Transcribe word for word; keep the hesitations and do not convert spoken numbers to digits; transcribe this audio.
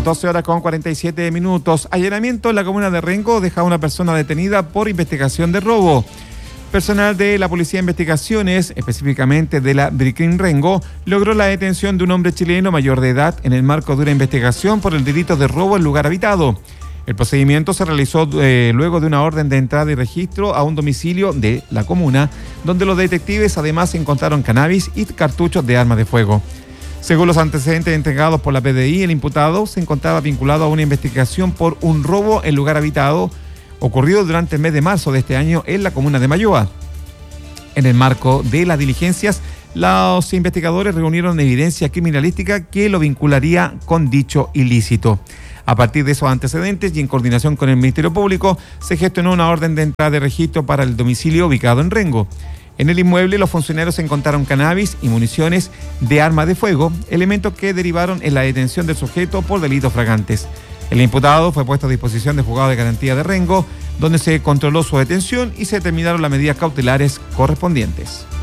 doce horas con cuarenta y siete minutos. Allanamiento en la comuna de Rengo deja a una persona detenida por investigación de robo. Personal de la Policía de Investigaciones, específicamente de la DRICRIM Rengo, logró la detención de un hombre chileno mayor de edad en el marco de una investigación por el delito de robo en lugar habitado. El procedimiento se realizó eh, luego de una orden de entrada y registro a un domicilio de la comuna, donde los detectives además encontraron cannabis y cartuchos de armas de fuego. Según los antecedentes entregados por la P D I, el imputado se encontraba vinculado a una investigación por un robo en lugar habitado ocurrido durante el mes de marzo de este año en la comuna de Mayoa. En el marco de las diligencias, los investigadores reunieron evidencia criminalística que lo vincularía con dicho ilícito. A partir de esos antecedentes y en coordinación con el Ministerio Público, se gestionó una orden de entrada de registro para el domicilio ubicado en Rengo. En el inmueble, los funcionarios encontraron cannabis y municiones de arma de fuego, elementos que derivaron en la detención del sujeto por delitos flagrantes. El imputado fue puesto a disposición del juzgado de garantía de Rengo, donde se controló su detención y se determinaron las medidas cautelares correspondientes.